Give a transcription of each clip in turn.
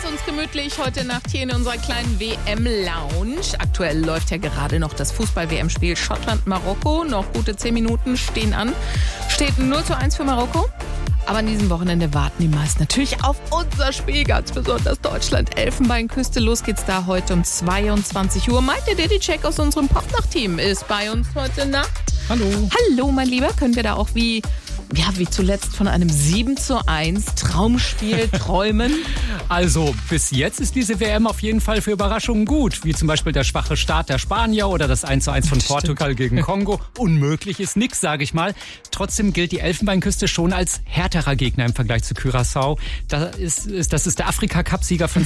uns gemütlich heute Nacht hier in unserer kleinen WM-Lounge. Aktuell läuft ja gerade noch das Fußball-WM-Spiel Schottland-Marokko. Noch gute 10 Minuten stehen an. Steht 0:1 für Marokko. Aber an diesem Wochenende warten die meisten natürlich auf unser Spiel, ganz besonders Deutschland-Elfenbeinküste. Los geht's da heute um 22 Uhr. Malte Dedicek aus unserem Popnacht-Team ist bei uns heute Nacht. Hallo. Hallo, mein Lieber. Können wir da auch wie zuletzt von einem 7:1 Traumspiel träumen? Also, bis jetzt ist diese WM auf jeden Fall für Überraschungen gut. Wie zum Beispiel der schwache Start der Spanier oder das 1:1 von Portugal gegen Kongo. Unmöglich ist nix, sage ich mal. Trotzdem gilt die Elfenbeinküste schon als härterer Gegner im Vergleich zu Curaçao. Das ist der Afrika-Cup-Sieger von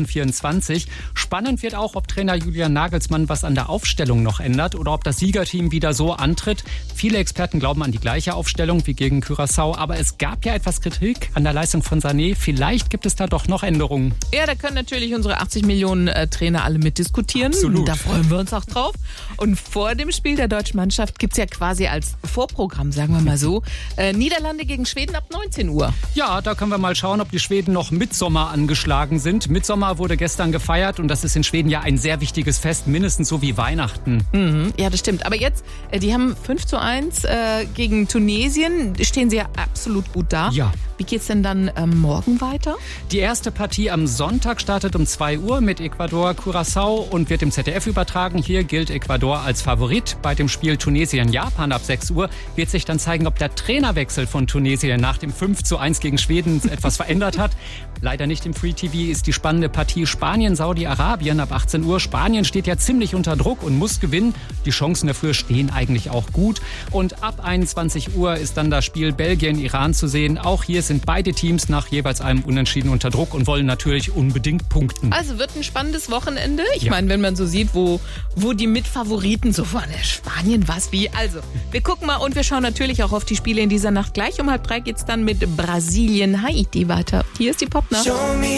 2024. Spannend wird auch, ob Trainer Julian Nagelsmann was an der Aufstellung noch ändert oder ob das Siegerteam wieder so antritt. Viele Experten glauben an die gleiche Aufstellung wie gegen Curaçao, aber es gab ja etwas Kritik an der Leistung von Sané. Vielleicht gibt es da doch noch Änderungen. Ja, da können natürlich unsere 80 Millionen Trainer alle mitdiskutieren. Absolut. Da freuen wir uns auch drauf. Und vor dem Spiel der deutschen Mannschaft gibt es ja quasi als Vorprogramm, sagen wir mal so, Niederlande gegen Schweden ab 19 Uhr. Ja, da können wir mal schauen, ob die Schweden noch Mittsommer angeschlagen sind. Mittsommer wurde gestern gefeiert und das ist in Schweden ja ein sehr wichtiges Fest, mindestens so wie Weihnachten. Mhm, ja, das stimmt. Aber jetzt, die haben 5:1 gegen Tunesien. Stehen sie ja absolut gut da. Ja. Wie geht's denn dann morgen weiter? Die erste Partie am Sonntag startet um 2 Uhr mit Ecuador-Curaçao und wird im ZDF übertragen. Hier gilt Ecuador als Favorit. Bei dem Spiel Tunesien-Japan ab 6 Uhr wird sich dann zeigen, ob der Trainerwechsel von Tunesien nach dem 5:1 gegen Schweden etwas verändert hat. Leider nicht im Free TV ist die spannende Partie Spanien-Saudi-Arabien ab 18 Uhr. Spanien steht ja ziemlich unter Druck und muss gewinnen. Die Chancen dafür stehen eigentlich auch gut. Und ab 21 Uhr ist dann das Spiel Belgien-Iran zu sehen. Auch hier sind beide Teams nach jeweils einem Unentschieden unter Druck und wollen natürlich unbedingt punkten. Also wird ein spannendes Wochenende. Ich meine, wenn man so sieht, wo die Mitfavoriten so von der Spanien was wie. Also, wir gucken mal und wir schauen natürlich auch auf die Spiele in dieser Nacht. Gleich um 2:30 geht's dann mit Brasilien-Haiti weiter. Hier ist die Popnacht.